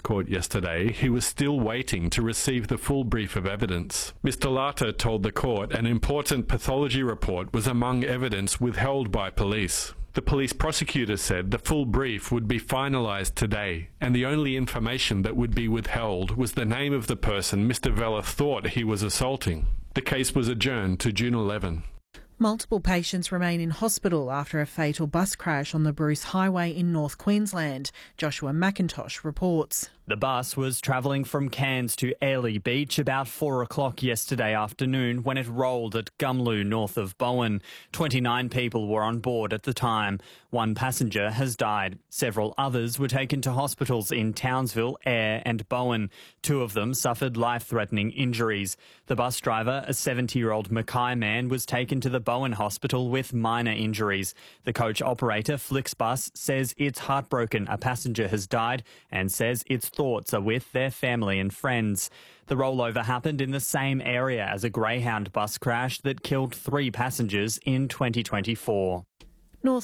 Court yesterday he was still waiting to receive the full brief of evidence. Mr. Lata told the court an important pathology report was among evidence withheld by police. The police prosecutor said the full brief would be finalised today, and the only information that would be withheld was the name of the person Mr. Vella thought he was assaulting. The case was adjourned to June 11. Multiple patients remain in hospital after a fatal bus crash on the Bruce Highway in North Queensland. Joshua McIntosh reports. The bus was travelling from Cairns to Airlie Beach about 4 o'clock yesterday afternoon when it rolled at Gumloo, north of Bowen. 29 people were on board at the time. One passenger has died. Several others were taken to hospitals in Townsville, Ayr and Bowen. 2 of them suffered life-threatening injuries. The bus driver, a 70-year-old Mackay man, was taken to the Bowen Hospital with minor injuries. The coach operator, Flixbus, says it's heartbroken a passenger has died and says its thoughts are with their family and friends. The rollover happened in the same area as a Greyhound bus crash that killed 3 passengers in 2024.